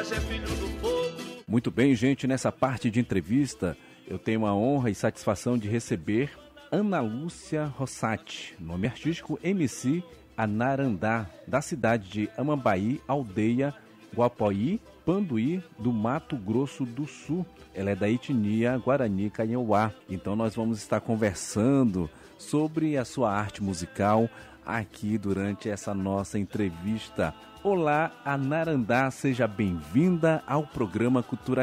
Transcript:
Pajé, filho do fogo. Muito bem, gente, nessa parte de entrevista eu tenho a honra e satisfação de receber Ana Lúcia Rossati, nome artístico MC Anarandá, da cidade de Amambaí, aldeia Guapoí, Panduí, do Mato Grosso do Sul. Ela é da etnia Guarani Kaiowá. Então nós vamos estar conversando sobre a sua arte musical aqui durante essa nossa entrevista. Olá, Anarandá, seja bem-vinda ao programa Cultura